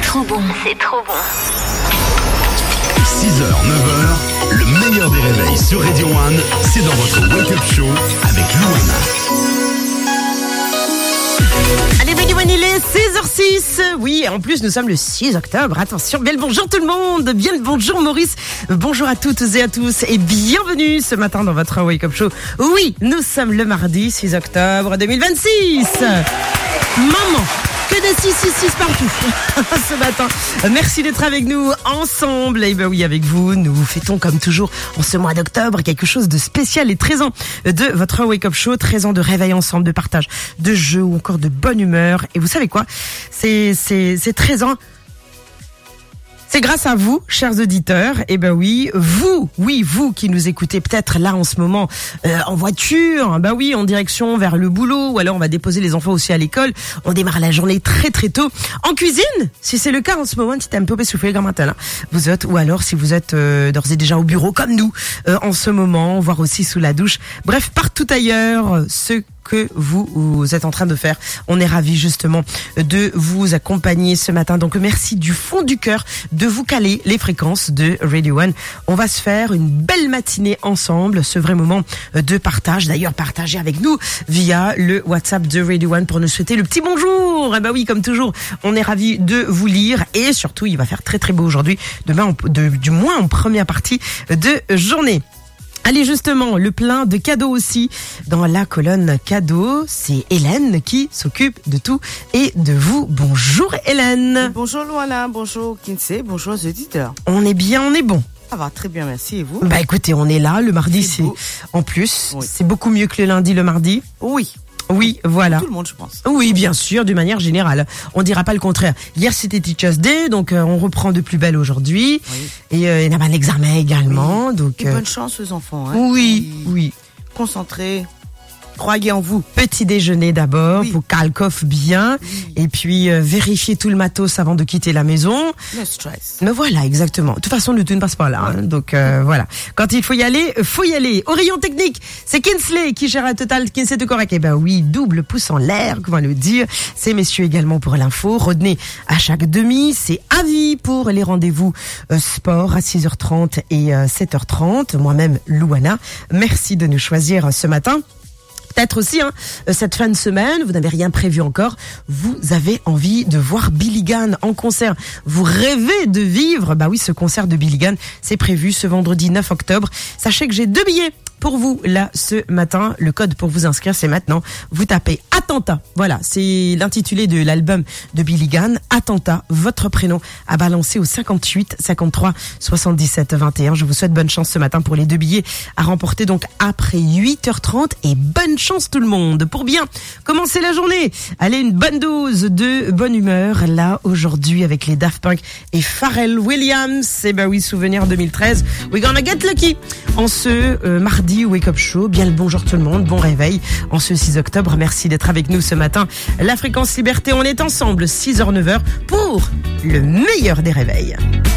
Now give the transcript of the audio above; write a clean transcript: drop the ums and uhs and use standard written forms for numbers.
trop bon. C'est trop bon. 6h, 9h, le meilleur des réveils sur Radio One, c'est dans votre Wake Up Show avec Luana. Allez, Radio One, il est 6h06. Oui, en plus, nous sommes le 6 octobre. Attention, bien le bonjour tout le monde. Bien le bonjour Maurice. Bonjour à toutes et à tous. Et bienvenue ce matin dans votre Wake Up Show. Oui, nous sommes le mardi 6 octobre 2026. Maman, que des 666 partout ce matin. Merci d'être avec nous ensemble. Et ben oui, avec vous, nous fêtons comme toujours en ce mois d'octobre quelque chose de spécial et 13 ans de votre Wake Up Show, 13 ans de réveil ensemble, de partage, de jeux ou encore de bonne humeur. Et vous savez quoi? C'est 13 ans. C'est grâce à vous, chers auditeurs. Et ben oui, vous qui nous écoutez peut-être là en ce moment en voiture, ben oui, en direction vers le boulot, ou alors on va déposer les enfants aussi à l'école. On démarre la journée très très tôt. En cuisine, si c'est le cas en ce moment, si t'es un peu essoufflé comme matin là, vous êtes, ou alors si vous êtes d'ores et déjà au bureau comme nous en ce moment, voire aussi sous la douche. Bref, partout ailleurs, ce que vous êtes en train de faire. On est ravis justement de vous accompagner ce matin. Donc merci du fond du cœur de vous caler les fréquences de Radio One. On va se faire une belle matinée ensemble, ce vrai moment de partage. D'ailleurs, partagez avec nous via le WhatsApp de Radio One pour nous souhaiter le petit bonjour. Et ben oui, comme toujours, on est ravis de vous lire et surtout, il va faire très très beau aujourd'hui. Demain, du moins en première partie de journée. Allez, justement, le plein de cadeaux aussi. Dans la colonne cadeaux, c'est Hélène qui s'occupe de tout et de vous. Bonjour Hélène. Bonjour Luana, bonjour Kinsey, bonjour aux auditeurs. On est bien, on est bon. Ça va très bien, merci. Et vous? Bah écoutez, on est là. Le mardi, c'est en plus, oui. C'est beaucoup mieux que le lundi, le mardi. Oui. Oui, voilà. Tout le monde, je pense. Oui, bien sûr, d'une manière générale. On dira pas le contraire. Hier, c'était Teachers Day, donc on reprend de plus belle aujourd'hui. Oui. Et il y a un examen également. Oui. Donc, bonne chance aux enfants. Hein, oui. Concentrés. Croyez en vous. Petit déjeuner d'abord, pour calcoff bien, et puis vérifier tout le matos avant de quitter la maison. No stress. Mais voilà, exactement. De toute façon, le tout ne passe pas là. Hein, donc voilà. Quand il faut y aller, faut y aller. Au rayon technique, c'est Kinsley qui gère à Total Kinsley de correct. Eh ben oui, double pouce en l'air, comment le dire. C'est messieurs également pour l'info. Rodney à chaque demi. C'est Avis pour les rendez-vous sport à 6h30 et 7h30. Moi-même, Luana. Merci de nous choisir ce matin. Peut-être aussi, cette fin de semaine, vous n'avez rien prévu encore, vous avez envie de voir Billy Gunn en concert. Vous rêvez de vivre, bah oui, ce concert de Billy Gunn, c'est prévu ce vendredi 9 octobre. Sachez que j'ai 2 billets pour vous, là, ce matin. Le code pour vous inscrire, c'est maintenant. Vous tapez Attentat. Voilà, c'est l'intitulé de l'album de Billy Gunn. Attentat, votre prénom à balancer au 58 53 77 21. Je vous souhaite bonne chance ce matin pour les 2 billets à remporter donc après 8h30. Et bonne chance tout le monde pour bien commencer la journée. Allez, une bonne dose de bonne humeur, là, aujourd'hui, avec les Daft Punk et Pharrell Williams. Eh ben oui, souvenir 2013. We're gonna get lucky. En ce mardi, Wake Up Show, bien le bonjour tout le monde, bon réveil en ce 6 octobre, merci d'être avec nous ce matin. La fréquence liberté, on est ensemble, 6h-9h pour le meilleur des réveils.